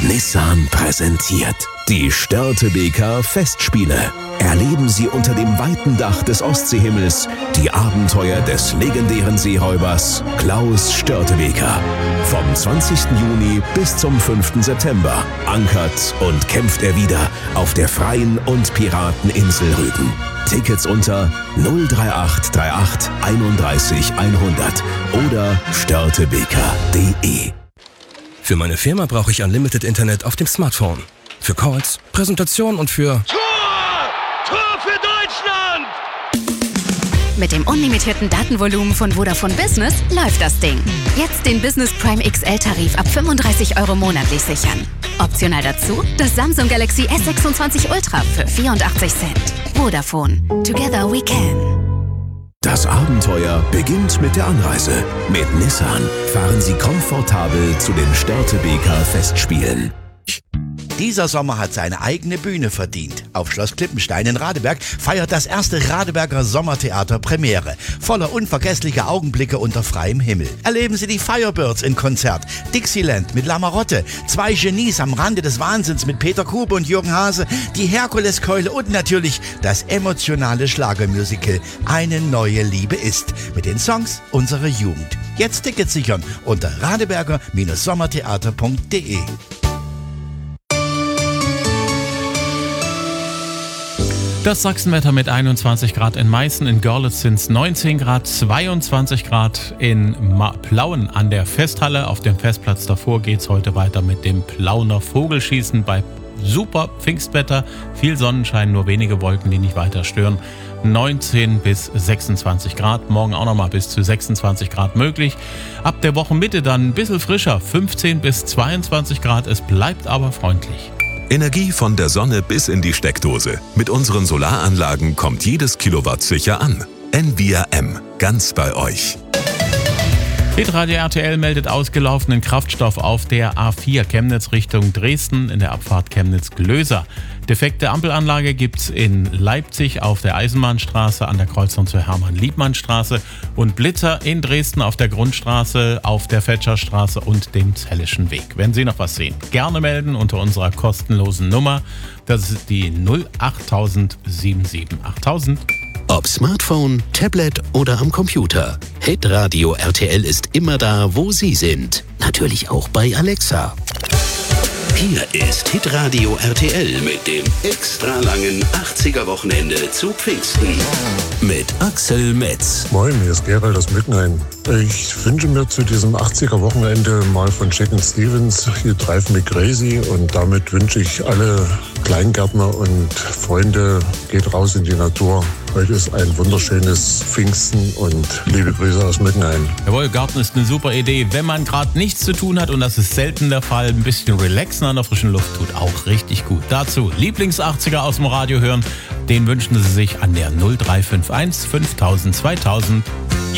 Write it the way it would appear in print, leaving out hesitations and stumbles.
Nissan präsentiert die Störtebeker Festspiele. Erleben Sie unter dem weiten Dach des Ostseehimmels die Abenteuer des legendären Seeräubers Klaus Störtebeker. Vom 20. Juni bis zum 5. September ankert und kämpft er wieder auf der freien und Pirateninsel Rügen. Tickets unter 03838 31 100 oder störtebeker.de. Für meine Firma brauche ich Unlimited Internet auf dem Smartphone. Für Calls, Präsentationen und für... Tor für Deutschland! Mit dem unlimitierten Datenvolumen von Vodafone Business läuft das Ding. Jetzt den Business Prime XL-Tarif ab 35 € monatlich sichern. Optional dazu das Samsung Galaxy S26 Ultra für 84 Cent. Vodafone. Together we can. Das Abenteuer beginnt mit der Anreise. Mit Nissan fahren Sie komfortabel zu den Störtebeker Festspielen. Dieser Sommer hat seine eigene Bühne verdient. Auf Schloss Klippenstein in Radeberg feiert das erste Radeberger Sommertheater Premiere. Voller unvergesslicher Augenblicke unter freiem Himmel. Erleben Sie die Firebirds in Konzert, Dixieland mit La Marotte, 2 Genies am Rande des Wahnsinns mit Peter Kube und Jürgen Hase, die Herkuleskeule und natürlich das emotionale Schlagermusical Eine neue Liebe ist. Mit den Songs unserer Jugend. Jetzt Tickets sichern unter radeberger-sommertheater.de. Das Sachsenwetter mit 21 Grad in Meißen, in Görlitz sind es 19 Grad, 22 Grad in Plauen an der Festhalle. Auf dem Festplatz davor geht es heute weiter mit dem Plauner Vogelschießen bei super Pfingstwetter. Viel Sonnenschein, nur wenige Wolken, die nicht weiter stören. 19 bis 26 Grad, morgen auch nochmal bis zu 26 Grad möglich. Ab der Wochenmitte dann ein bisschen frischer, 15 bis 22 Grad, es bleibt aber freundlich. Energie von der Sonne bis in die Steckdose. Mit unseren Solaranlagen kommt jedes Kilowatt sicher an. Envia M, ganz bei euch. Hitradio RTL meldet ausgelaufenen Kraftstoff auf der A4 Chemnitz Richtung Dresden in der Abfahrt Chemnitz-Glöser. Defekte Ampelanlage gibt's in Leipzig auf der Eisenbahnstraße an der Kreuzung zur Hermann-Liebmann-Straße und Blitzer in Dresden auf der Grundstraße, auf der Fetscherstraße und dem Zellischen Weg. Wenn Sie noch was sehen, gerne melden unter unserer kostenlosen Nummer. Das ist die 08000 77 8000. Ob Smartphone, Tablet oder am Computer. Hitradio RTL ist immer da, wo Sie sind. Natürlich auch bei Alexa. Hier ist Hitradio RTL mit dem extra langen 80er-Wochenende zu Pfingsten. Mit Axel Metz. Moin, hier ist Gerald aus Mückenheim. Ich wünsche mir zu diesem 80er-Wochenende mal von Jack & Stevens hier Drive Me Crazy und damit wünsche ich alle Kleingärtner und Freunde, geht raus in die Natur. Heute ist ein wunderschönes Pfingsten und liebe Grüße aus Mückenheim. Jawohl, Garten ist eine super Idee, wenn man gerade nichts zu tun hat und das ist selten der Fall. Ein bisschen relaxen an der frischen Luft tut auch richtig gut. Dazu Lieblings-80er aus dem Radio hören, den wünschen Sie sich an der 0351 5000 2000.